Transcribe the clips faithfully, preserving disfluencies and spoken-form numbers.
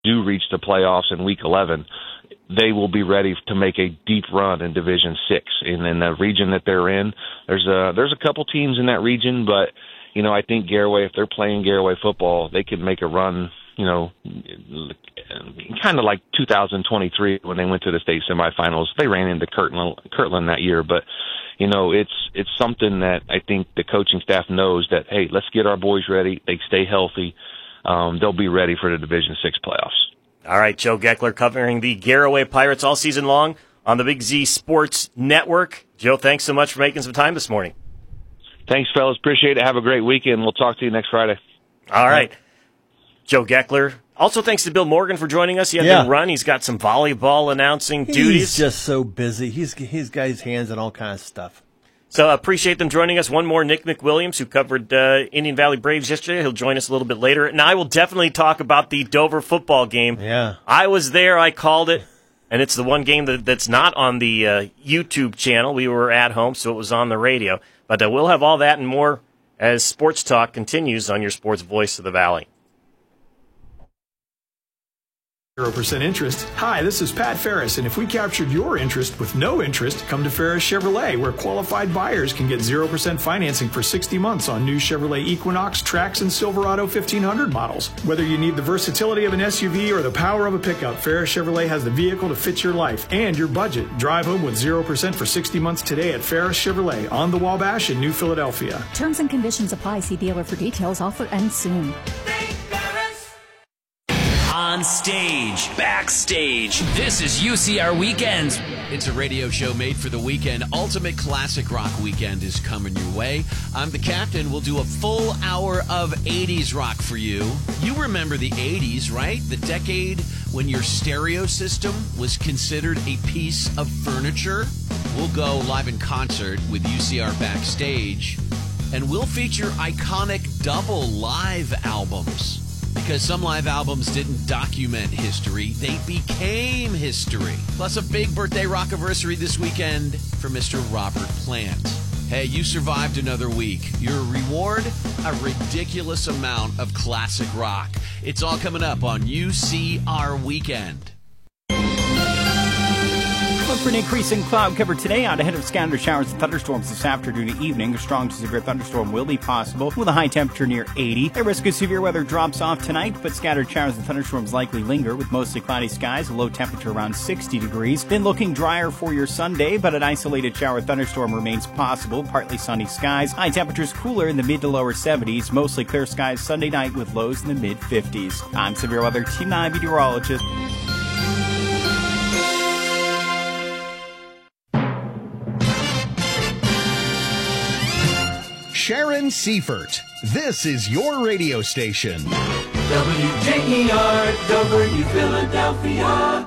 do reach the playoffs in week eleven, they will be ready to make a deep run in Division Six. And in the region that they're in, there's a there's a couple teams in that region, but you know I think Garaway, if they're playing Garaway football, they could make a run. You know, kind of like two thousand twenty-three when they went to the state semifinals. They ran into Kirtland, Kirtland that year, but you know it's it's something that I think the coaching staff knows that hey, let's get our boys ready. They stay healthy. Um, they'll be ready for the Division Six playoffs. All right, Joe Geckler covering the Garaway Pirates all season long on the Big Z Sports Network. Joe, thanks so much for making some time this morning. Thanks, fellas. Appreciate it. Have a great weekend. We'll talk to you next Friday. All right. Joe Geckler. Also, thanks to Bill Morgan for joining us. He had yeah. to run. He's got some volleyball announcing He's duties. He's just so busy. He's He's got his hands on all kinds of stuff. So I appreciate them joining us. One more, Nick McWilliams, who covered uh, Indian Valley Braves yesterday. He'll join us a little bit later. And I will definitely talk about the Dover football game. Yeah. I was there. I called it. And it's the one game that, that's not on the uh, YouTube channel. We were at home, so it was on the radio. But uh, we'll have all that and more as Sports Talk continues on your Sports Voice of the Valley. zero percent interest. Hi, this is Pat Ferris, and if we captured your interest with no interest, come to Ferris Chevrolet, where qualified buyers can get zero percent financing for sixty months on new Chevrolet Equinox, Trax, and Silverado fifteen hundred models. Whether you need the versatility of an S U V or the power of a pickup, Ferris Chevrolet has the vehicle to fit your life and your budget. Drive home with zero percent for sixty months today at Ferris Chevrolet on the Wabash in New Philadelphia. Terms and conditions apply. See dealer for details. Offer ends soon. On stage, backstage, this is U C R Weekends. It's a radio show made for the weekend. Ultimate Classic Rock Weekend is coming your way. I'm the captain. We'll do a full hour of eighties rock for you. You remember the eighties, right? The decade when your stereo system was considered a piece of furniture. We'll go live in concert with U C R Backstage, and we'll feature iconic double live albums. Because some live albums didn't document history, they became history. Plus a big birthday rockiversary this weekend for Mister Robert Plant. Hey, you survived another week. Your reward? A ridiculous amount of classic rock. It's all coming up on U C R Weekend. Look for an increase in cloud cover today out ahead of scattered showers and thunderstorms this afternoon and evening. A strong to severe thunderstorm will be possible with a high temperature near eighty. The risk of severe weather drops off tonight, but scattered showers and thunderstorms likely linger with mostly cloudy skies, a low temperature around sixty degrees. Then looking drier for your Sunday, but an isolated shower thunderstorm remains possible. Partly sunny skies. High temperatures cooler in the mid to lower seventies. Mostly clear skies Sunday night with lows in the mid fifties. I'm Severe Weather Team nine meteorologist. Sharon Seifert. This is your radio station. W J E R, W Philadelphia.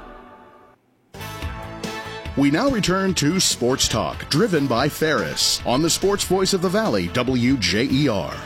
We now return to Sports Talk, driven by Ferris, on the Sports Voice of the Valley, W J E R.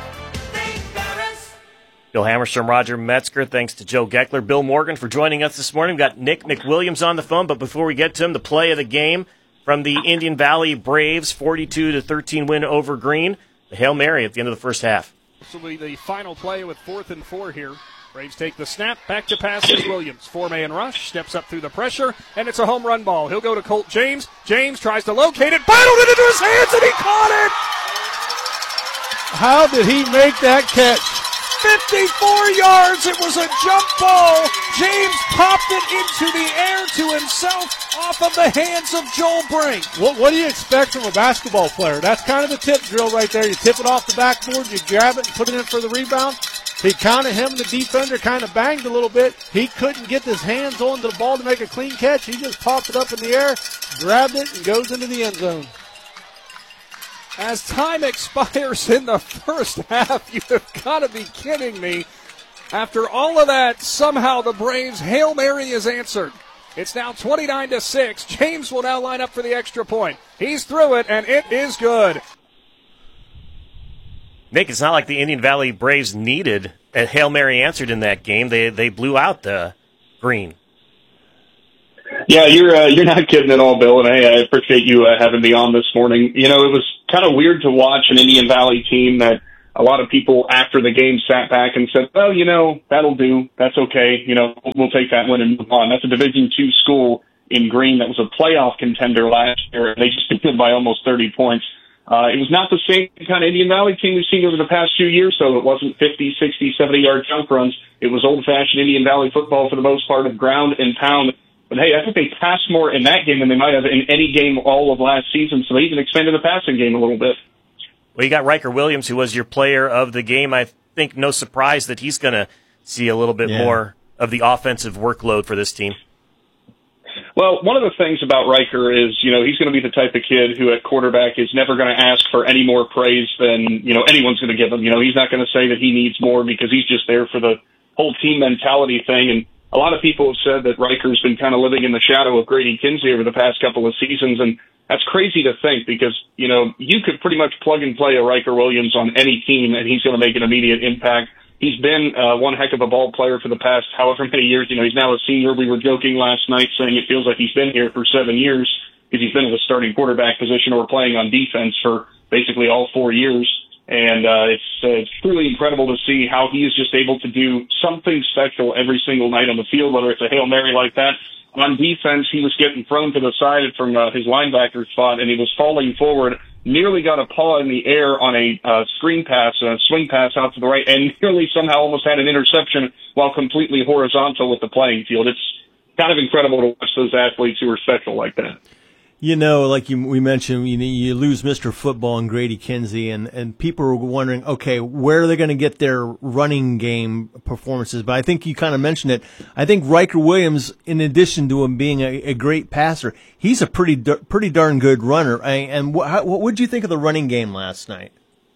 Bill Hammerstrom, Roger Metzger, thanks to Joe Geckler. Bill Morgan for joining us this morning. We've got Nick McWilliams on the phone, but before we get to him, the play of the game from the Indian Valley Braves, forty-two to thirteen win over Green. The Hail Mary at the end of the first half. This will be the final play with fourth and four here. Braves take the snap, back to pass is Williams. Four-man rush, steps up through the pressure, and it's a home run ball. He'll go to Colt James. James tries to locate it, battled it into his hands, and he caught it! How did he make that catch? fifty-four yards. It was a jump ball. James popped it into the air to himself off of the hands of Joel Brink. What, what do you expect from a basketball player? That's kind of the tip drill right there. You tip it off the backboard, you grab it and put it in for the rebound. He counted him, the defender kind of banged a little bit. He couldn't get his hands on the ball to make a clean catch. He just popped it up in the air, grabbed it, and goes into the end zone. As time expires in the first half, you have got to be kidding me. After all of that, somehow the Braves' Hail Mary is answered. It's now twenty-nine to six. James will now line up for the extra point. He's through it, and it is good. Nick, it's not like the Indian Valley Braves needed a Hail Mary answered in that game. They they blew out the Green. Yeah, you're uh, you're not kidding at all, Bill, and hey, I appreciate you uh, having me on this morning. You know, it was kind of weird to watch an Indian Valley team that a lot of people after the game sat back and said, well, you know, that'll do. That's okay. You know, we'll take that win and move on. That's a Division two school in Greene that was a playoff contender last year, and they just beat them by almost thirty points. Uh, it was not the same kind of Indian Valley team we've seen over the past few years, so it wasn't fifty, sixty, seventy-yard jump runs. It was old-fashioned Indian Valley football for the most part of ground and pound. But, hey, I think they passed more in that game than they might have in any game all of last season, so they even expanded the passing game a little bit. Well, you got Riker Williams, who was your player of the game. I think no surprise that he's going to see a little bit yeah. more of the offensive workload for this team. Well, one of the things about Riker is, you know, he's going to be the type of kid who at quarterback is never going to ask for any more praise than, you know, anyone's going to give him. You know, he's not going to say that he needs more because he's just there for the whole team mentality thing. And a lot of people have said that Riker's been kind of living in the shadow of Grady Kinsey over the past couple of seasons. And that's crazy to think because, you know, you could pretty much plug and play a Riker Williams on any team and he's going to make an immediate impact. He's been uh, one heck of a ball player for the past however many years. You know, he's now a senior. We were joking last night saying it feels like he's been here for seven years because he's been in the starting quarterback position or playing on defense for basically all four years. And uh, it's, uh, it's truly incredible to see how he is just able to do something special every single night on the field, whether it's a Hail Mary like that. On defense, he was getting thrown to the side from uh, his linebacker spot, and he was falling forward, nearly got a paw in the air on a uh, screen pass, a swing pass out to the right, and nearly somehow almost had an interception while completely horizontal with the playing field. It's kind of incredible to watch those athletes who are special like that. You know, like you, we mentioned, you, you lose Mister Football and Grady Kinsey, and, and people are wondering, okay, where are they going to get their running game performances? But I think you kind of mentioned it. I think Riker Williams, in addition to him being a, a great passer, he's a pretty pretty darn good runner. I, and what, how, what would you think of the running game last night?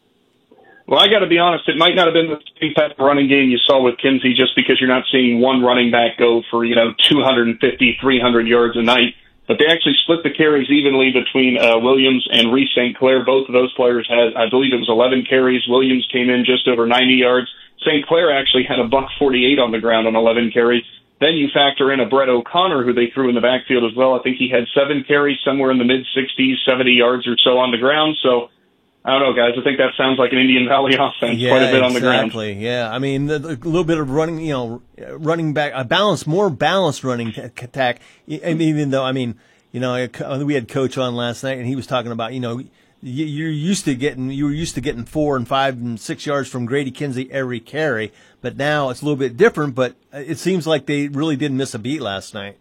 Well, I got to be honest, it might not have been the same type of running game you saw with Kinsey just because you're not seeing one running back go for, you know, two fifty, three hundred yards a night. But they actually split the carries evenly between uh, Williams and Reese Saint Clair. Both of those players had, I believe it was eleven carries. Williams came in just over ninety yards. Saint Clair actually had a buck forty-eight on the ground on eleven carries. Then you factor in a Brett O'Connor, who they threw in the backfield as well. I think he had seven carries, somewhere in the mid-sixties, seventy yards or so on the ground. So, I don't know, guys. I think that sounds like an Indian Valley offense, yeah, quite a bit on the ground. Exactly. Yeah, I mean, the, the, a little bit of running, you know, running back, a balance, more balanced running attack. I mean, even though, I mean, you know, we had Coach on last night, and he was talking about, you know, you're used to getting, you were used to getting four and five and six yards from Grady Kinsey every carry, but now it's a little bit different. But it seems like they really didn't miss a beat last night.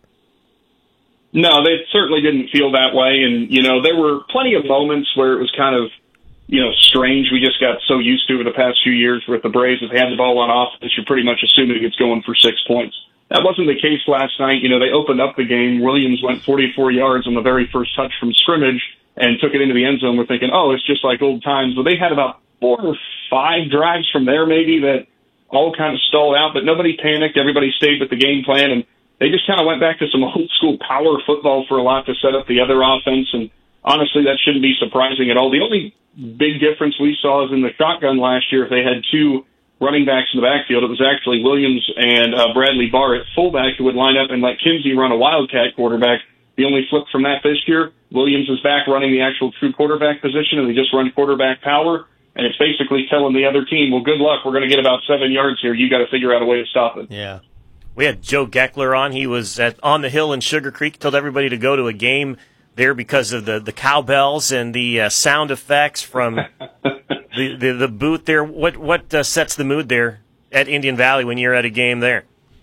No, they certainly didn't feel that way, and you know, there were plenty of moments where it was kind of, you know, strange. We just got so used to over the past few years with the Braves, if they had the ball on offense, you're pretty much assuming it's going for six points. That wasn't the case last night. You know, they opened up the game. Williams went forty-four yards on the very first touch from scrimmage and took it into the end zone. We're thinking, oh, it's just like old times. But they had about four or five drives from there maybe that all kind of stalled out, but nobody panicked. Everybody stayed with the game plan, and they just kind of went back to some old school power football for a lot to set up the other offense. And honestly, that shouldn't be surprising at all. The only big difference we saw is in the shotgun last year. If they had two running backs in the backfield, it was actually Williams and uh, Bradley Barr at fullback who would line up and let Kinsey run a wildcat quarterback. The only flip from that this year, Williams is back running the actual true quarterback position, and they just run quarterback power. And it's basically telling the other team, well, good luck. We're going to get about seven yards here. You got to figure out a way to stop it. Yeah. We had Joe Geckler on. He was at on the hill in Sugar Creek. Told everybody to go to a game there because of the, the cowbells and the uh, sound effects from the, the the booth there. What what uh, sets the mood there at Indian Valley when you're at a game there?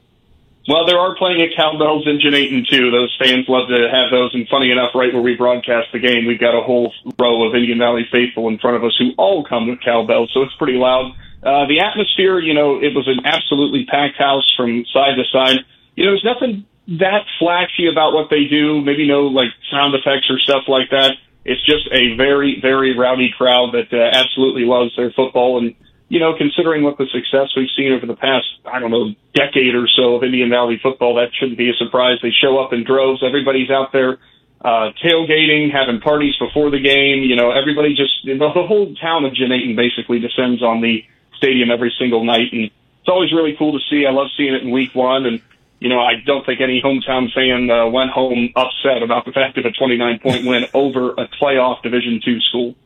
Well, there are plenty of cowbells in Janaten, too. Those fans love to have those. And funny enough, right where we broadcast the game, we've got a whole row of Indian Valley faithful in front of us who all come with cowbells, so it's pretty loud. Uh, the atmosphere, you know, it was an absolutely packed house from side to side. You know, there's nothing that flashy about what they do, maybe no, like, sound effects or stuff like that. It's just a very, very rowdy crowd that uh, absolutely loves their football. And, you know, considering what the success we've seen over the past, I don't know, decade or so of Indian Valley football, that shouldn't be a surprise. They show up in droves. Everybody's out there uh, tailgating, having parties before the game. You know, everybody just, the whole town of Janaten basically descends on the stadium every single night. And it's always really cool to see. I love seeing it in week one. And, you know, I don't think any hometown fan uh, went home upset about the fact of a twenty-nine point win over a playoff Division two school.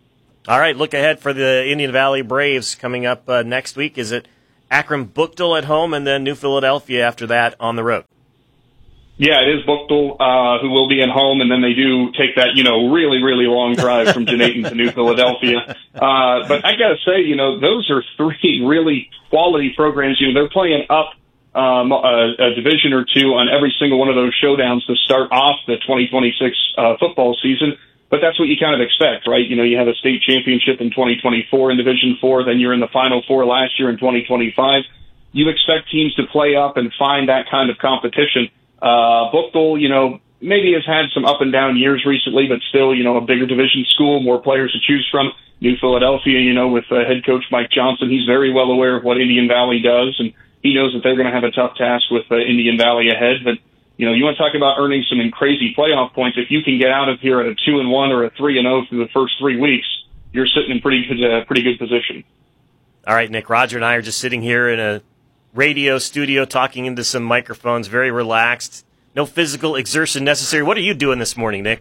All right, look ahead for the Indian Valley Braves coming up uh, next week. Is it Akron Buchtel at home and then New Philadelphia after that on the road? Yeah, it is Buchtel, uh, who will be at home, and then they do take that, you know, really, really long drive from Janayton to New Philadelphia. Uh, but I gotta say, you know, those are three really quality programs. You know, they're playing up um, a, a division or two on every single one of those showdowns to start off the twenty twenty-six uh, football season. But that's what you kind of expect, right? You know, you have a state championship in twenty twenty-four in Division Four, then you're in the Final Four last year in twenty twenty-five. You expect teams to play up and find that kind of competition. Uh, Buchtel, you know, maybe has had some up and down years recently, but still, you know, a bigger division school, more players to choose from. New Philadelphia, you know, with uh, head coach Mike Johnson, he's very well aware of what Indian Valley does, and he knows that they're going to have a tough task with uh, Indian Valley ahead. But, you know, you want to talk about earning some crazy playoff points. If you can get out of here at a two and one or a three and oh through the first three weeks, you're sitting in pretty good, uh, pretty good position. All right, Nick, Roger and I are just sitting here in a radio studio talking into some microphones, very relaxed. No physical exertion necessary. What are you doing this morning, Nick?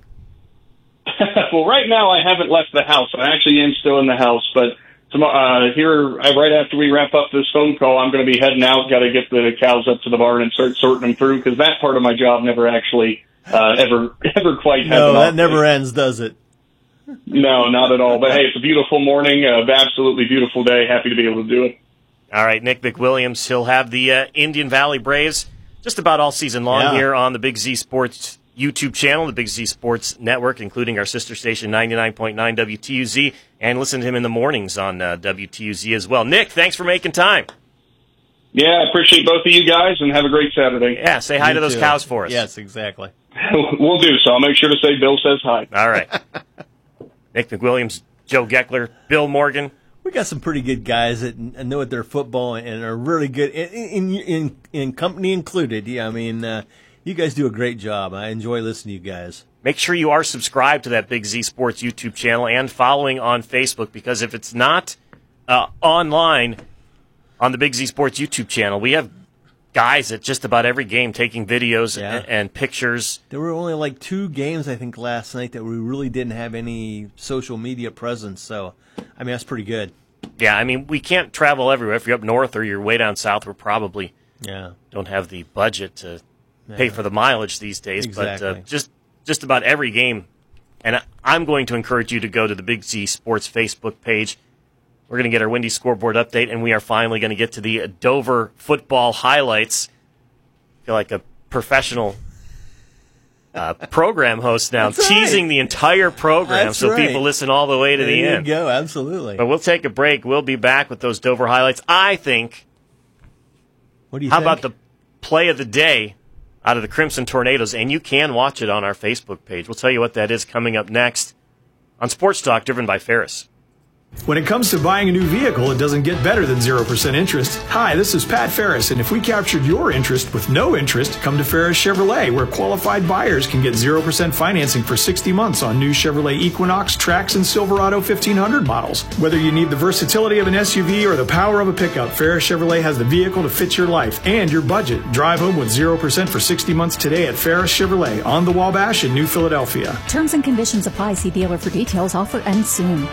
Well, right now I haven't left the house. I actually am still in the house, but tomorrow, uh, here right after we wrap up this phone call, I'm going to be heading out. Got to get the cows up to the barn and start sorting them through, because that part of my job never actually uh, ever ever quite no, has. No, that never ends, does it? No, not at all. But hey, it's a beautiful morning, an absolutely beautiful day. Happy to be able to do it. All right, Nick McWilliams. He'll have the uh, Indian Valley Braves just about all season long yeah. here on the Big Z Sports YouTube channel, the Big Z Sports Network, including our sister station ninety-nine point nine W T U Z, and listen to him in the mornings on uh, W T U Z as well. Nick, thanks for making time. Yeah, I appreciate both of you guys, and have a great Saturday. Yeah, say hi Me to those too. cows for us. Yes, exactly. We'll do so. I'll make sure to say Bill says hi. All right. Nick McWilliams, Joe Geckler, Bill Morgan. We got some pretty good guys that know what their football and are really good, in in, in, in company included. Yeah, I mean, uh, you guys do a great job. I enjoy listening to you guys. Make sure you are subscribed to that Big Z Sports YouTube channel and following on Facebook, because if it's not uh, online on the Big Z Sports YouTube channel, we have guys at just about every game taking videos Yeah. and, and pictures. There were only like two games, I think, last night that we really didn't have any social media presence. So, I mean, that's pretty good. Yeah, I mean, we can't travel everywhere. If you're up north or you're way down south, we're probably Yeah. don't have the budget to Yeah. pay for the mileage these days. Exactly. But uh, just just about every game. And I, I'm going to encourage you to go to the Big Z Sports Facebook page. We're going to get our Windy scoreboard update, and we are finally going to get to the Dover football highlights. I feel like a professional uh, program host now, That's teasing right. the entire program That's so right. people listen all the way to there the you end. go, absolutely. But we'll take a break. We'll be back with those Dover highlights. I think. What do you How think? about the play of the day out of the Crimson Tornadoes? And you can watch it on our Facebook page. We'll tell you what that is coming up next on Sports Talk, driven by Ferris. When it comes to buying a new vehicle, it doesn't get better than zero percent interest. Hi, this is Pat Ferris, and if we captured your interest with no interest, come to Ferris Chevrolet, where qualified buyers can get zero percent financing for sixty months on new Chevrolet Equinox, Trax, and Silverado fifteen hundred models. Whether you need the versatility of an S U V or the power of a pickup, Ferris Chevrolet has the vehicle to fit your life and your budget. Drive home with zero percent for sixty months today at Ferris Chevrolet on the Wabash in New Philadelphia. Terms and conditions apply. See dealer for details. Offer ends soon.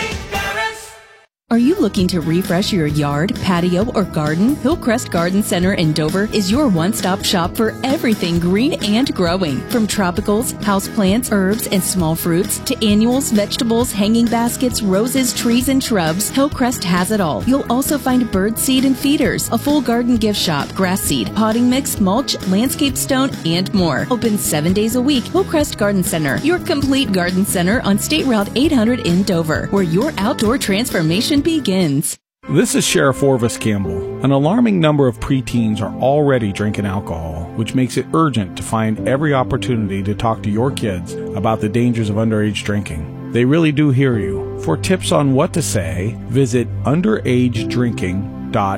Are you looking to refresh your yard, patio, or garden? Hillcrest Garden Center in Dover is your one-stop shop for everything green and growing. From tropicals, houseplants, herbs, and small fruits, to annuals, vegetables, hanging baskets, roses, trees, and shrubs, Hillcrest has it all. You'll also find bird seed and feeders, a full garden gift shop, grass seed, potting mix, mulch, landscape stone, and more. Open seven days a week. Hillcrest Garden Center, your complete garden center on State Route eight hundred in Dover, where your outdoor transformation begins. This is Sheriff Orvis Campbell. An alarming number of preteens are already drinking alcohol, which makes it urgent to find every opportunity to talk to your kids about the dangers of underage drinking. They really do hear you. For tips on what to say, visit underage drinking dot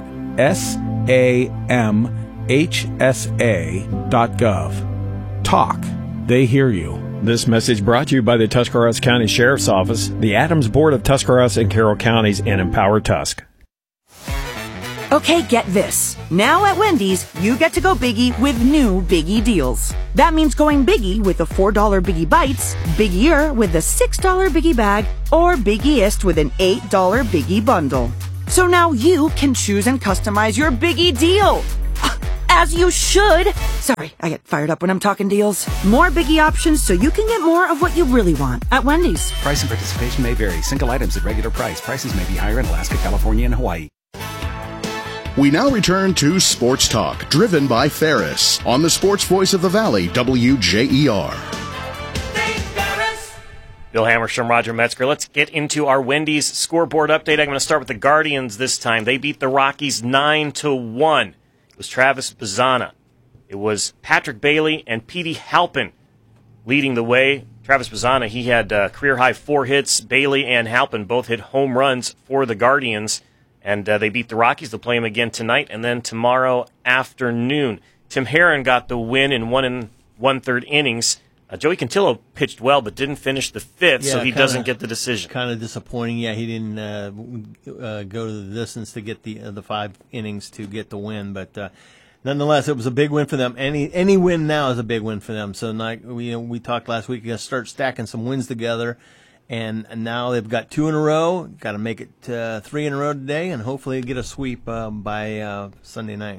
samhsa dot gov. Talk. They hear you. This message brought to you by the Tuscarawas County Sheriff's Office, the Adams Board of Tuscarawas and Carroll Counties, and Empower Tusk. Okay, get this. Now at Wendy's, you get to go biggie with new Biggie deals. That means going biggie with the four dollar Biggie Bites, biggier with the six dollar Biggie Bag, or biggiest with an eight dollar Biggie Bundle. So now you can choose and customize your Biggie deal. As you should. Sorry, I get fired up when I'm talking deals. More Biggie options so you can get more of what you really want at Wendy's. Price and participation may vary. Single items at regular price. Prices may be higher in Alaska, California, and Hawaii. We now return to Sports Talk, driven by Ferris, on the sports voice of the Valley, W J E R. Bill Hammerstrom, Roger Metzger. Let's get into our Wendy's scoreboard update. I'm going to start with the Guardians this time. They beat the Rockies nine to one. It was Travis Bazzana. It was Patrick Bailey and Petey Halpin leading the way. Travis Bazzana, he had uh, career-high four hits. Bailey and Halpin both hit home runs for the Guardians. And uh, they beat the Rockies. They'll play them again tonight and then tomorrow afternoon. Tim Herron got the win in one and one-third innings. Uh, Joey Cantillo pitched well but didn't finish the fifth, yeah, so he kinda, doesn't get the decision. Kind of disappointing. Yeah, he didn't uh, uh, go to the distance to get the uh, the five innings to get the win. But uh, nonetheless, it was a big win for them. Any any win now is a big win for them. So not, we, you know, we talked last week, you got to start stacking some wins together. And now they've got two in a row. Got to make it uh, three in a row today, and hopefully get a sweep uh, by uh, Sunday night.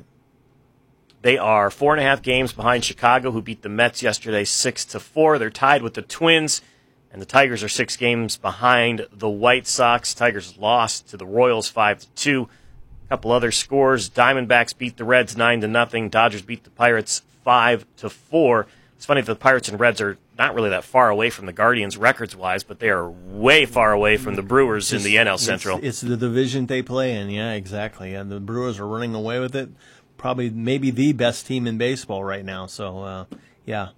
They are four and a half games behind Chicago, who beat the Mets yesterday six to four. They're tied with the Twins, and the Tigers are six games behind the White Sox. Tigers lost to the Royals five to two. A couple other scores: Diamondbacks beat the Reds nine to nothing. Dodgers beat the Pirates five to four. It's funny that the Pirates and Reds are not really that far away from the Guardians records-wise, but they are way far away from the Brewers it's, in the N L Central. It's, it's the division they play in, yeah, exactly. And the Brewers are running away with it. Probably maybe the best team in baseball right now. So, uh, yeah.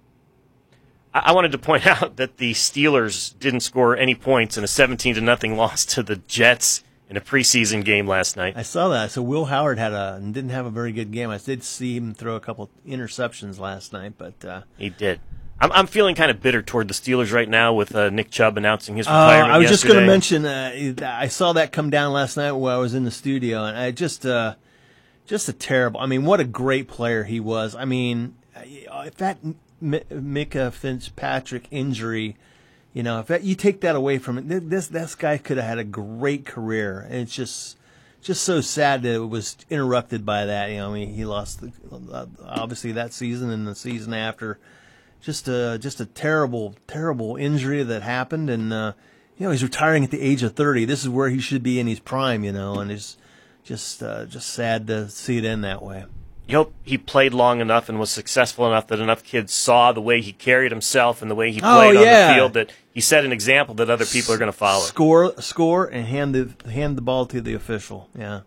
I-, I wanted to point out that the Steelers didn't score any points in a seventeen to nothing loss to the Jets in a preseason game last night. I saw that. So Will Howard had a didn't have a very good game. I did see him throw a couple interceptions last night, but uh, he did. I'm, I'm feeling kind of bitter toward the Steelers right now with uh, Nick Chubb announcing his retirement. Uh, I was yesterday. just going to mention uh, I saw that come down last night while I was in the studio, and I just uh, just a terrible. I mean, what a great player he was. I mean, if that M- Micah Fitzpatrick injury. You know, if that, you take that away from it, this this guy could have had a great career, and it's just just so sad that it was interrupted by that. You know, I mean, he lost the, obviously that season and the season after. Just a just a terrible terrible injury that happened, and uh, you know he's retiring at the age of thirty. This is where he should be in his prime, you know, and it's just uh, just sad to see it end that way. You hope he played long enough and was successful enough that enough kids saw the way he carried himself and the way he played oh, yeah. on the field that he set an example that other people are going to follow. Score, score, and hand the hand the ball to the official. Yeah.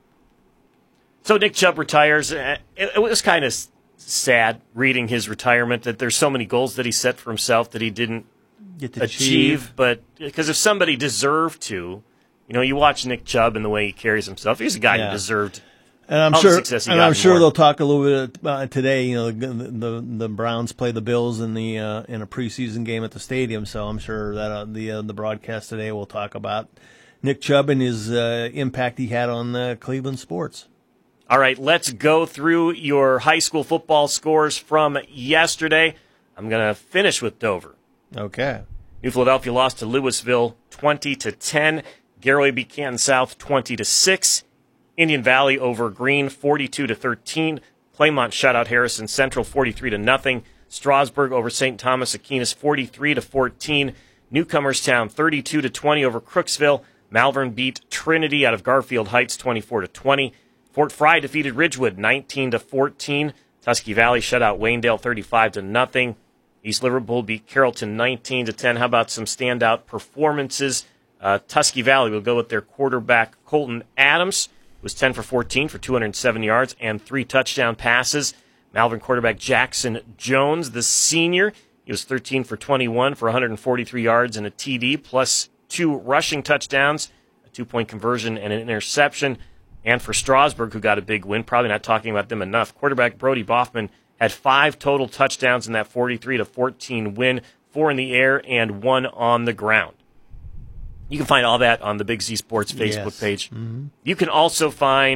So Nick Chubb retires. It, it was kind of sad reading his retirement that there's so many goals that he set for himself that he didn't Get to achieve. achieve. But because if somebody deserved to, you know, you watch Nick Chubb and the way he carries himself. He's a guy Yeah. who deserved. And I'm all sure, the success he and got I'm sure more. they'll talk a little bit uh, today. You know, the, the the Browns play the Bills in the uh, in a preseason game at the stadium, so I'm sure that uh, the uh, the broadcast today will talk about Nick Chubb and his uh, impact he had on uh, Cleveland sports. All right, let's go through your high school football scores from yesterday. I'm going to finish with Dover. Okay. New Philadelphia lost to Louisville twenty to ten. Garaway beat Canton South twenty to six. Indian Valley over Green forty-two to thirteen. Claymont shut out Harrison Central forty-three to nothing. Strasburg over Saint Thomas Aquinas forty-three to fourteen. Newcomerstown thirty-two to twenty over Crooksville. Malvern beat Trinity out of Garfield Heights twenty-four to twenty. Fort Fry defeated Ridgewood nineteen to fourteen. Tusky Valley shut out Waynedale thirty-five to nothing. East Liverpool beat Carrollton nineteen to ten. How about some standout performances? Uh, Tusky Valley will go with their quarterback Colton Adams. Was ten for fourteen for two hundred seven yards and three touchdown passes. Malvern quarterback Jackson Jones, the senior, he was thirteen for twenty-one for one hundred forty-three yards and a T D, plus two rushing touchdowns, a two-point conversion, and an interception. And for Strasburg, who got a big win, probably not talking about them enough, quarterback Brody Boffman had five total touchdowns in that forty-three to fourteen win, four in the air and one on the ground. You can find all that on the Big Z Sports Facebook Yes. page. Mm-hmm. You can also find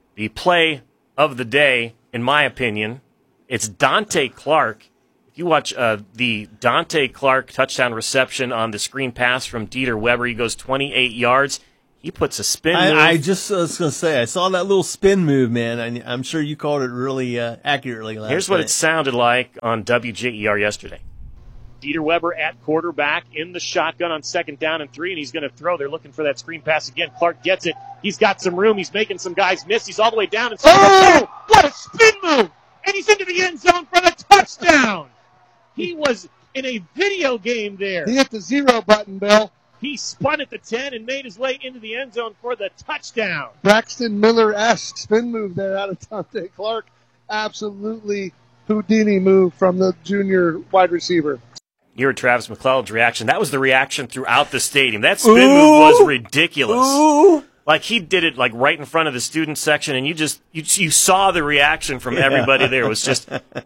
the play of the day, in my opinion, it's Dante Clark. If you watch uh, the Dante Clark touchdown reception on the screen pass from Dieter Weber, he goes twenty-eight yards. He puts a spin move. I, I just was going to say, I saw that little spin move, man. I, I'm sure you called it really uh, accurately last Here's what night. it sounded like on W J E R yesterday. Dieter Weber at quarterback in the shotgun on second down and three, and he's going to throw. They're looking for that screen pass again. Clark gets it. He's got some room. He's making some guys miss. He's all the way down. And oh! What a spin move! And he's into the end zone for the touchdown. He was in a video game there. He hit the zero button, Bill. He spun at the ten and made his way into the end zone for the touchdown. Braxton Miller-esque spin move there out of Dante Clark. Absolutely Houdini move from the junior wide receiver. You heard Travis McClellan's reaction. That was the reaction throughout the stadium. That spin Ooh. move was ridiculous. Ooh. Like, he did it, like, right in front of the student section, and you just, you, you saw the reaction from Yeah. everybody there. It was just,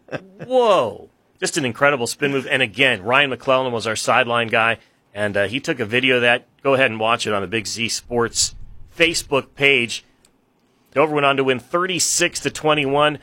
whoa. Just an incredible spin move. And again, Ryan McClellan was our sideline guy, and uh, he took a video of that. Go ahead and watch it on the Big Z Sports Facebook page. Dover went on to win thirty-six to twenty-one.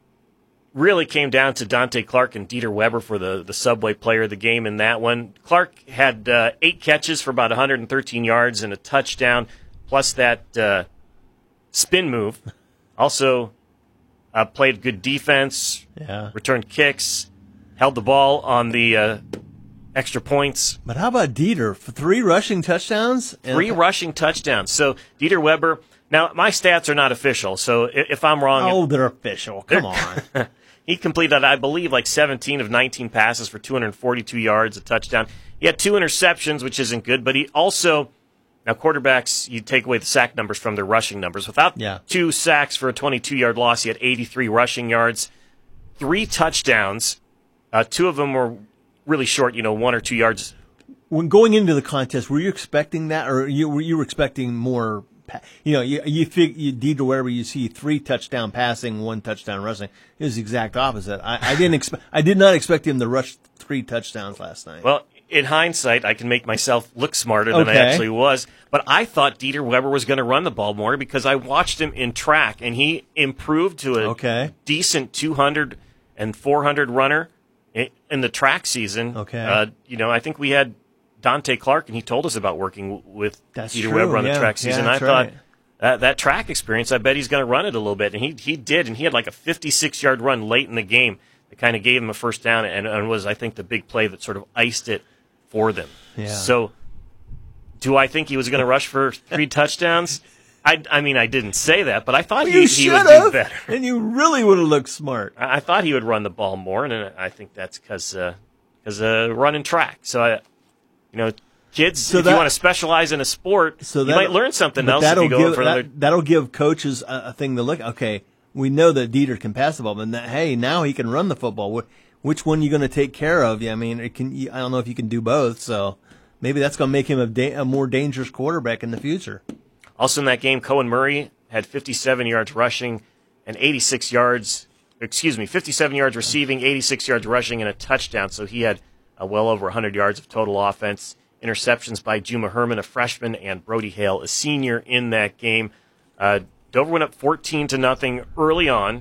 Really came down to Dante Clark and Dieter Weber for the, the Subway player of the game in that one. Clark had uh, eight catches for about one hundred thirteen yards and a touchdown, plus that uh, spin move. Also uh, played good defense, Yeah. returned kicks, held the ball on the uh, extra points. But how about Dieter? For three rushing touchdowns? And- Three rushing touchdowns. So Dieter Weber, now my stats are not official, so i- if I'm wrong... Oh, they're official. Come on. He completed, I believe, like seventeen of nineteen passes for two hundred forty-two yards, a touchdown. He had two interceptions, which isn't good, but he also... Now, quarterbacks, you take away the sack numbers from their rushing numbers. Without Yeah. two sacks for a twenty-two-yard loss, he had eighty-three rushing yards, three touchdowns. Uh, two of them were really short, you know, one or two yards. When going into the contest, were you expecting that, or you were you were expecting more? Pa- you know, you you think you Dieter Weber, you see three touchdown passing, one touchdown rushing. It was the exact opposite. I, I didn't expect. I did not expect him to rush three touchdowns last night. Well, in hindsight, I can make myself look smarter than I Okay. actually was. But I thought Dieter Weber was going to run the ball more because I watched him in track, and he improved to a Okay. decent two hundred and four hundred runner in, in the track season. Okay. Uh, you know, I think we had Dante Clark, and he told us about working w- with That's Dieter true, Weber on the yeah. track Yeah, season. that's I thought right. that, that track experience, I bet he's going to run it a little bit. And he, he did, and he had like a fifty-six-yard run late in the game that kind of gave him a first down and, and was, I think, the big play that sort of iced it for them. Yeah. So do I think he was going to rush for three touchdowns? I, I mean, I didn't say that, but I thought Well, he, you he would should do have, better. and you really would have looked smart. I, I thought he would run the ball more, and uh, I think that's because uh, because uh, running track. So, I, you know, kids, So if that- you want to specialize in a sport, So you that, might learn something but else if that'll you go give, in front that, of their... That'll give coaches a, a thing to look. Okay, we know that Dieter can pass the ball, but that, hey, now he can run the football. Wh- Which one are you going to take care of? Yeah, I mean, it can. I don't know if you can do both. So maybe that's going to make him a, da- a more dangerous quarterback in the future. Also in that game, Cohen Murray had fifty-seven yards rushing and eighty-six yards, excuse me, fifty-seven yards receiving, eighty-six yards rushing, and a touchdown. So he had uh, well over one hundred yards of total offense. Interceptions by Juma Herman, a freshman, and Brody Hale, a senior, in that game. Uh, Dover went up fourteen to nothing early on.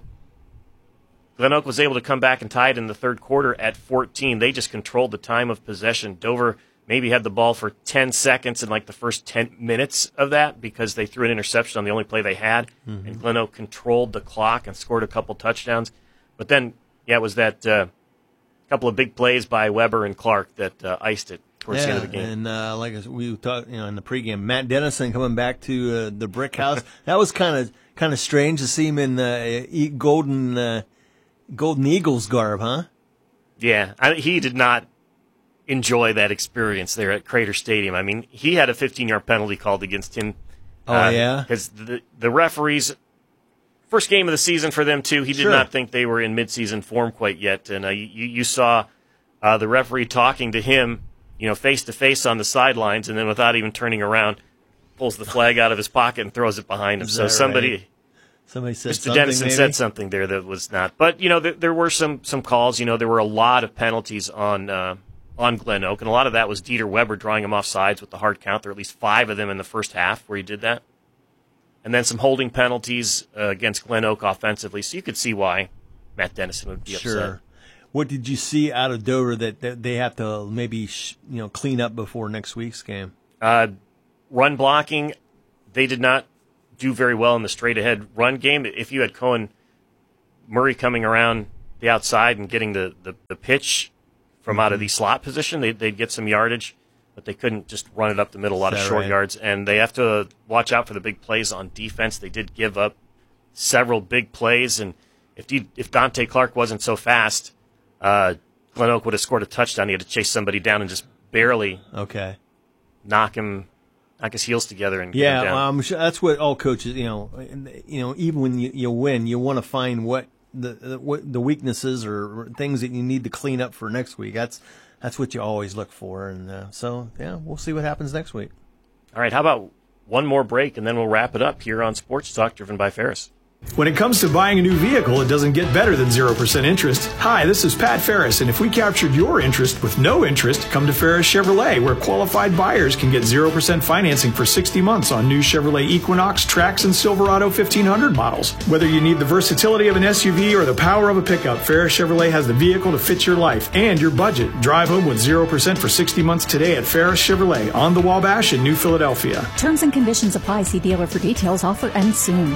Glen Oak was able to come back and tie it in the third quarter at fourteen. They just controlled the time of possession. Dover maybe had the ball for ten seconds in like the first ten minutes of that because they threw an interception on the only play they had, Mhm. and Glen Oak controlled the clock and scored a couple touchdowns. But then, yeah, it was that uh, couple of big plays by Weber and Clark that uh, iced it towards yeah, the end of the game. and uh, like I said, we talked, you know, in the pregame, Matt Dennison coming back to uh, the Brick House. That was kind of kind of strange to see him in uh, e- golden uh, golden Eagles garb, huh? Yeah, I, he did not enjoy that experience there at Crater Stadium. I mean, he had a fifteen-yard penalty called against him. Oh, yeah? Because the, the referees, first game of the season for them, too, he did Sure. not think they were in midseason form quite yet. And uh, you, you saw uh, the referee talking to him, you know, face-to-face on the sidelines, and then without even turning around, pulls the flag out of his pocket and throws it behind him. Is So that somebody... right? Somebody said Mister something, Dennison maybe? said something there that was not. But, you know, there, there were some, some calls. You know, there were a lot of penalties on uh, on Glen Oak, and a lot of that was Dieter Weber drawing him off sides with the hard count. There were at least five of them in the first half where he did that. and then some holding penalties uh, against Glen Oak offensively. So you could see why Matt Dennison would be sure. upset. What did you see out of Dover that, that they have to maybe sh- you know clean up before next week's game? Uh, run blocking, they did not do very well in the straight-ahead run game. If you had Cohen Murray coming around the outside and getting the, the, the pitch from mm-hmm. out of the slot position, they, they'd get some yardage, but they couldn't just run it up the middle, a lot of short right? yards. And they have to watch out for the big plays on defense. They did give up several big plays, and if you, if Dante Clark wasn't so fast, uh, Glen Oak would have scored a touchdown. He had to chase somebody down and just barely okay. knock him, knock his heels together and yeah, get him down. Well, I'm sure that's what all coaches, you know, you know, even when you, you win, you want to find what the, the what the weaknesses or things that you need to clean up for next week. That's that's what you always look for, and uh, so yeah, we'll see what happens next week. All right, how about one more break and then we'll wrap it up here on Sports Talk, driven by Ferris. When it comes to buying a new vehicle, it doesn't get better than zero percent interest. Hi, this is Pat Ferris, and if we captured your interest with no interest, come to Ferris Chevrolet, where qualified buyers can get zero percent financing for sixty months on new Chevrolet Equinox, Trax, and Silverado fifteen hundred models. Whether you need the versatility of an S U V or the power of a pickup, Ferris Chevrolet has the vehicle to fit your life and your budget. Drive home with zero percent for sixty months today at Ferris Chevrolet on the Wabash in New Philadelphia. Terms and conditions apply. See dealer for details. Offer ends soon.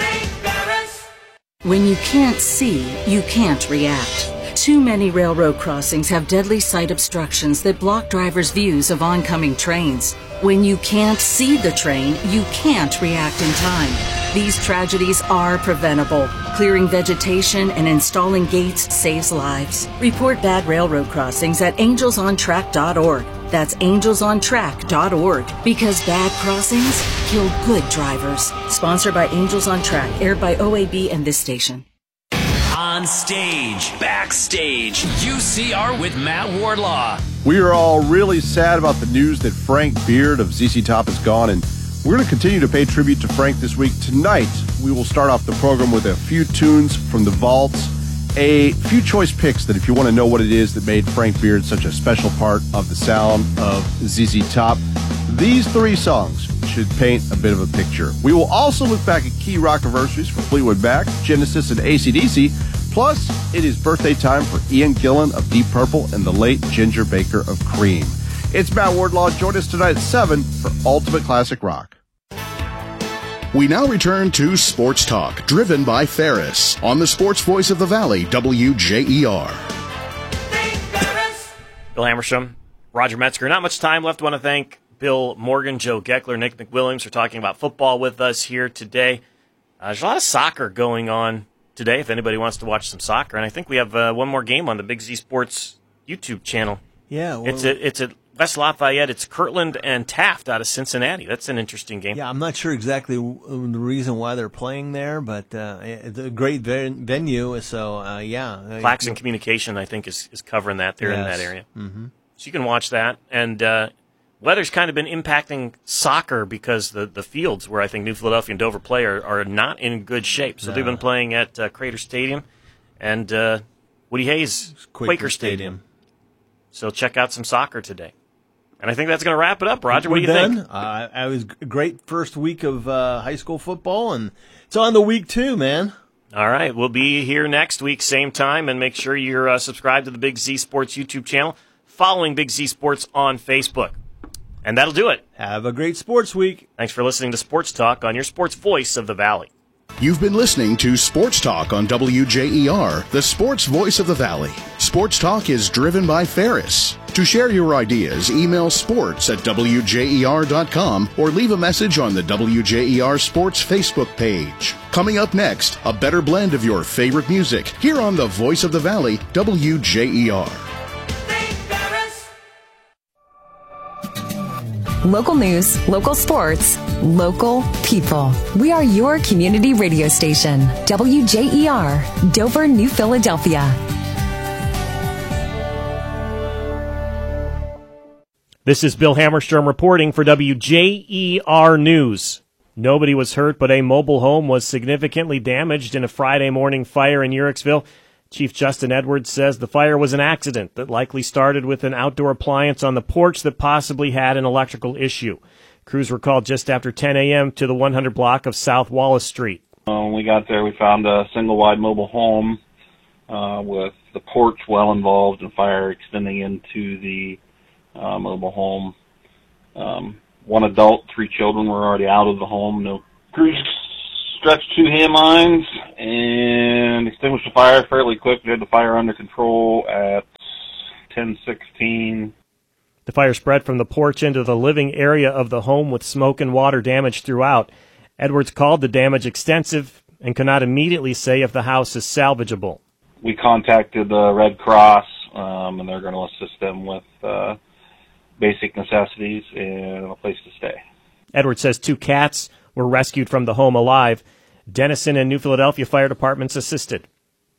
When you can't see, you can't react. Too many railroad crossings have deadly sight obstructions that block drivers' views of oncoming trains. When you can't see the train, you can't react in time. These tragedies are preventable. Clearing vegetation and installing gates saves lives. Report bad railroad crossings at angels on track dot org. That's angels on track dot org. Because bad crossings kill good drivers. Sponsored by Angels on Track, aired by O A B and this station. On stage, backstage, U C R with Matt Wardlaw. We are all really sad about the news that Frank Beard of Z Z Top is gone, and we're going to continue to pay tribute to Frank this week. Tonight, we will start off the program with a few tunes from the vaults, a few choice picks that if you want to know what it is that made Frank Beard such a special part of the sound of Z Z Top, these three songs should paint a bit of a picture. We will also look back at key rock anniversaries for Fleetwood Mac, Genesis, and A C D C. Plus, it is birthday time for Ian Gillan of Deep Purple and the late Ginger Baker of Cream. It's Matt Wardlaw. Join us tonight at seven for Ultimate Classic Rock. We now return to Sports Talk, driven by Ferris, on the sports voice of the Valley, W J E R. Bill Hammerstrom, Roger Metzger. Not much time left. I want to thank Bill Morgan, Joe Geckler, Nick McWilliams for talking about football with us here today. Uh, there's a lot of soccer going on today, if anybody wants to watch some soccer. And I think we have uh, one more game on the Big Z Sports YouTube channel. Yeah. Well, it's a, it's at West Lafayette. It's Kirtland and Taft out of Cincinnati. That's an interesting game. Yeah, I'm not sure exactly the reason why they're playing there, but uh, it's a great venue. So, uh, yeah. Claxon Communication, I think, is, is covering that. They're yes. in that area. Mm-hmm. So you can watch that. And uh, weather's kind of been impacting soccer because the, the fields where I think New Philadelphia and Dover play are, are not in good shape. So no. they've been playing at uh, Crater Stadium and uh, Woody Hayes Quaker, Quaker Stadium. Stadium. So check out some soccer today. And I think that's going to wrap it up. Roger, We're what do you done. think? Uh, it was a great first week of uh, high school football, and it's on the week two, man. All right. We'll be here next week, same time, and make sure you're uh, subscribed to the Big Z Sports YouTube channel, following Big Z Sports on Facebook. And that'll do it. Have a great sports week. Thanks for listening to Sports Talk on your sports voice of the Valley. You've been listening to Sports Talk on W J E R, the sports voice of the Valley. Sports Talk is driven by Ferris. To share your ideas, email sports at W J E R dot com or leave a message on the W J E R Sports Facebook page. Coming up next, a better blend of your favorite music here on the voice of the Valley, W J E R. Local news, local sports, local people. We are your community radio station. W J E R, Dover, New Philadelphia. This is Bill Hammerstrom reporting for W J E R News. Nobody was hurt, but a mobile home was significantly damaged in a Friday morning fire in Uhrichsville. Chief Justin Edwards says the fire was an accident that likely started with an outdoor appliance on the porch that possibly had an electrical issue. Crews were called just after ten a.m. to the one hundred block of South Wallace Street. Uh, when we got there, we found a single-wide mobile home uh, with the porch well involved and fire extending into the uh, mobile home. Um, one adult, three children were already out of the home. No crews stretched two hand mines and extinguished the fire fairly quick. We had the fire under control at ten sixteen. The fire spread from the porch into the living area of the home with smoke and water damage throughout. Edwards called the damage extensive and could not immediately say if the house is salvageable. We contacted the Red Cross, um, and they're going to assist them with uh, basic necessities and a place to stay. Edwards says two cats were rescued from the home alive. Denison and New Philadelphia fire departments assisted.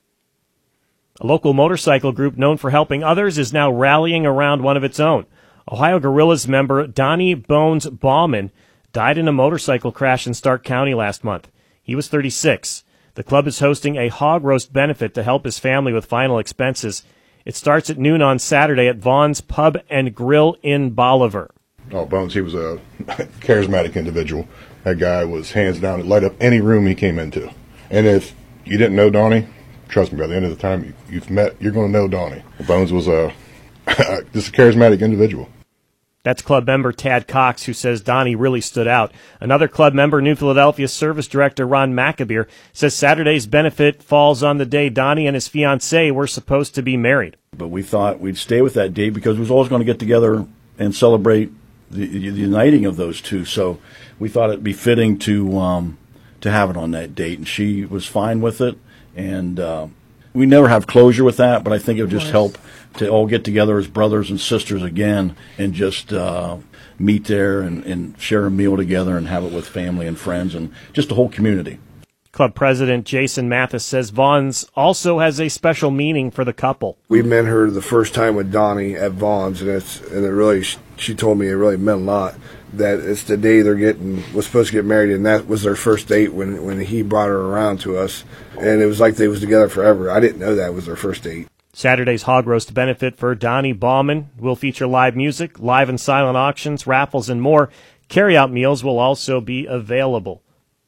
A local motorcycle group known for helping others is now rallying around one of its own. Ohio Guerrillas member Donnie Bones Bauman died in a motorcycle crash in Stark County last month. He was thirty-six. The club is hosting a hog roast benefit to help his family with final expenses. It starts at noon on Saturday at Vaughn's Pub and Grill in Bolivar. Oh, Bones, he was a charismatic individual. That guy was hands down, it light up any room he came into. And if you didn't know Donnie, trust me, by the end of the time you've met, you're going to know Donnie. Bones was a just a charismatic individual. That's club member Tad Cox, who says Donnie really stood out. Another club member, New Philadelphia Service Director Ron McAbeer, says Saturday's benefit falls on the day Donnie and his fiancée were supposed to be married. But we thought we'd stay with that date because we was always going to get together and celebrate the, the uniting of those two. So we thought it'd be fitting to um, to have it on that date, and she was fine with it. And uh, we never have closure with that, but I think it would just help to all get together as brothers and sisters again and just uh, meet there and, and share a meal together and have it with family and friends and just the whole community. Club president Jason Mathis says Vaughn's also has a special meaning for the couple. We met her the first time with Donnie at Vaughn's, and it's and it really she told me it really meant a lot. That it's the day they're getting was supposed to get married, and that was their first date when when he brought her around to us, and it was like they was together forever. I didn't know that was their first date. Saturday's hog roast benefit for Donnie Bauman will feature live music, live and silent auctions, raffles, and more. Carryout meals will also be available.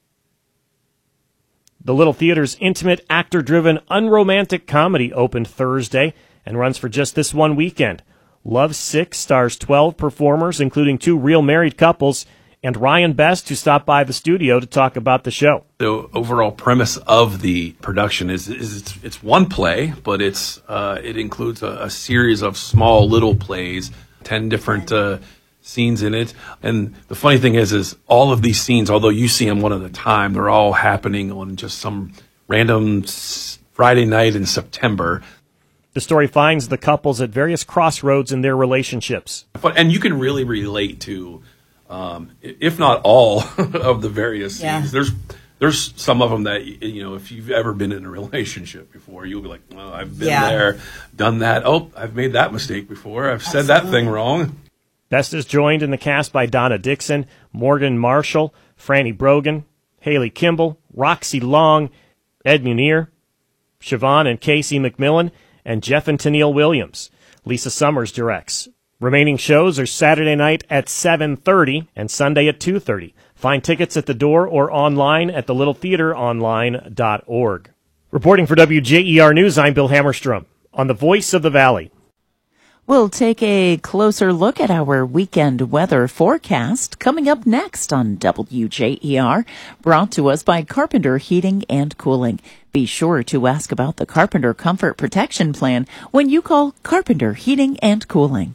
The Little Theater's intimate, actor-driven, unromantic comedy opened Thursday and runs for just this one weekend. Love Sick stars twelve performers, including two real married couples, and Ryan Best, who stopped by the studio to talk about the show. The overall premise of the production is, is it's, it's one play, but it's uh, it includes a, a series of small little plays, ten different uh, scenes in it. And the funny thing is, is all of these scenes, although you see them one at a time, they're all happening on just some random Friday night in September. The story finds the couples at various crossroads in their relationships. And you can really relate to, um, if not all, of the various yeah. scenes. There's there's some of them that, you know, if you've ever been in a relationship before, you'll be like, well, I've been yeah. there, done that. Oh, I've made that mistake before. I've said Absolutely. that thing wrong. Best is joined in the cast by Donna Dixon, Morgan Marshall, Franny Brogan, Haley Kimball, Roxy Long, Ed Munir, Siobhan and Casey McMillan, and Jeff and Tennille Williams. Lisa Summers directs. Remaining shows are Saturday night at seven thirty and Sunday at two thirty. Find tickets at the door or online at the little theater online dot org. Reporting for W J E R News, I'm Bill Hammerstrom on the Voice of the Valley. We'll take a closer look at our weekend weather forecast coming up next on W J E R, brought to us by Carpenter Heating and Cooling. Be sure to ask about the Carpenter Comfort Protection Plan when you call Carpenter Heating and Cooling.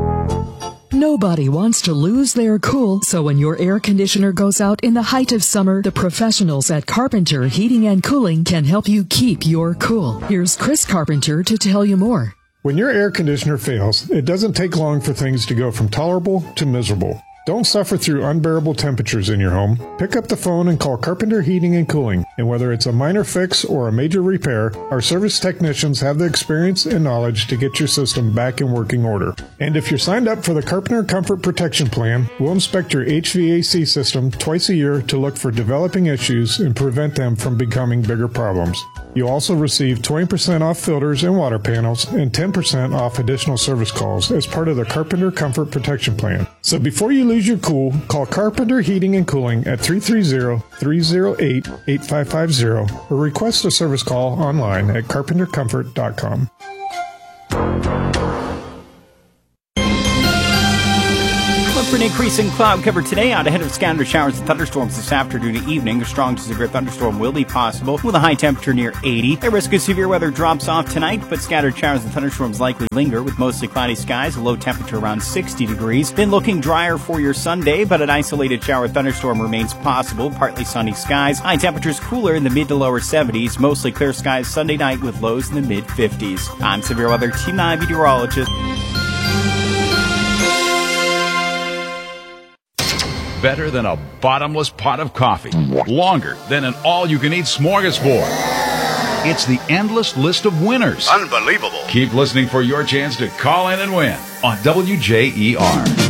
Nobody wants to lose their cool, so when your air conditioner goes out in the height of summer, the professionals at Carpenter Heating and Cooling can help you keep your cool. Here's Chris Carpenter to tell you more. When your air conditioner fails, it doesn't take long for things to go from tolerable to miserable. Don't suffer through unbearable temperatures in your home. Pick up the phone and call Carpenter Heating and Cooling. And whether it's a minor fix or a major repair, our service technicians have the experience and knowledge to get your system back in working order. And if you're signed up for the Carpenter Comfort Protection Plan, we'll inspect your H V A C system twice a year to look for developing issues and prevent them from becoming bigger problems. You'll also receive twenty percent off filters and water panels and ten percent off additional service calls as part of the Carpenter Comfort Protection Plan. So before you lose your cool, call Carpenter Heating and Cooling at three three zero, three zero eight, eight five five zero or request a service call online at carpenter comfort dot com. For an increase in cloud cover today, out ahead of scattered showers and thunderstorms this afternoon and evening. A strong to severe thunderstorm will be possible with a high temperature near eighty. The risk of severe weather drops off tonight, but scattered showers and thunderstorms likely linger with mostly cloudy skies, a low temperature around sixty degrees. Then looking drier for your Sunday, but an isolated shower thunderstorm remains possible. Partly sunny skies. High temperatures cooler in the mid to lower seventies. Mostly clear skies Sunday night with lows in the mid fifties. I'm Severe Weather Team nine meteorologist. Better than a bottomless pot of coffee. Longer than an all-you-can-eat smorgasbord. It's the endless list of winners. Unbelievable. Keep listening for your chance to call in and win on W J E R.